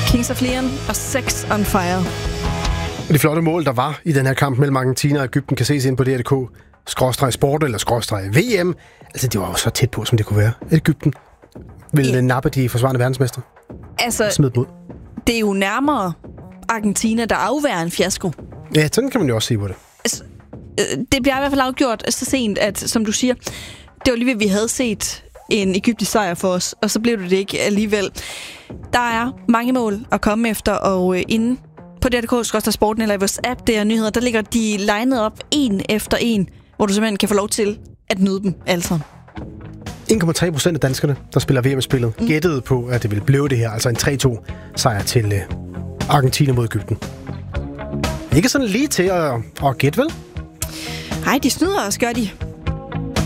Kings of Leon og Sex on Fire. De flotte mål, der var i den her kamp mellem Argentina og Egypten, kan ses ind på DR.dk/sport eller /VM. Altså, det var jo så tæt på, som det kunne være. Egypten ville nappe de forsvarende verdensmestre. Altså, smid dem ud. Det er jo nærmere Argentina, der afværger en fiasko. Ja, sådan kan man jo også sige på det. Altså, det bliver i hvert fald afgjort så sent, at som du siger, det var lige ved, vi havde set en egyptisk sejr for os, og så blev det ikke alligevel. Der er mange mål at komme efter, og inde på DR.dk/sporten eller i vores app, der nyheder, der ligger de legnet op en efter en, hvor du simpelthen kan få lov til at nyde dem alle sammen. 1,3% af danskerne, der spiller VM-spillet, gættede på, at det ville blive det her, altså en 3-2-sejr til Argentina mod Egypten. Ikke sådan lige til at gætte, vel? Nej, de snyder også, gør de.